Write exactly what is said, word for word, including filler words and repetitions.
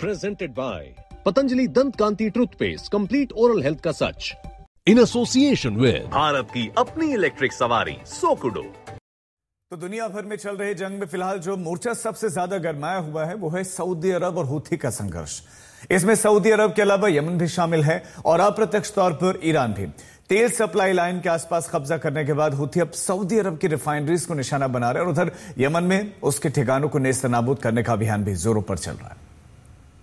Presented by Patanjali Dant Kanti Toothpaste, complete oral health का सच. In association with Bharat की अपनी electric सवारी सोकुडो. तो दुनिया भर में चल रही जंग में फिलहाल जो मोर्चा सबसे ज्यादा गरमाया हुआ है वो है सऊदी अरब और हूथी का संघर्ष. इसमें सऊदी अरब के अलावा यमन भी शामिल है और अप्रत्यक्ष तौर पर ईरान भी. तेल सप्लाई लाइन के आसपास कब्जा करने के बाद हूथी अब सऊदी अरब की रिफाइनरीज को निशाना बना रहे हैं और उधर यमन में उसके ठिकानों को नेस्तनाबूद करने का अभियान भी जोरों पर चल रहा है.